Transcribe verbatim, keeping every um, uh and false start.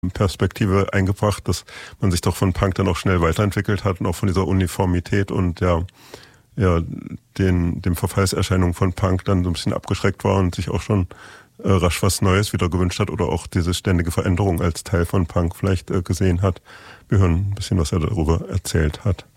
Perspektive eingebracht, dass man sich doch von Punk dann auch schnell weiterentwickelt hat und auch von dieser Uniformität und ja, ja den, dem Verfallserscheinungen von Punk dann so ein bisschen abgeschreckt war und sich auch schon äh, rasch was Neues wieder gewünscht hat oder auch diese ständige Veränderung als Teil von Punk vielleicht äh, gesehen hat. Wir hören ein bisschen, was er darüber erzählt hat.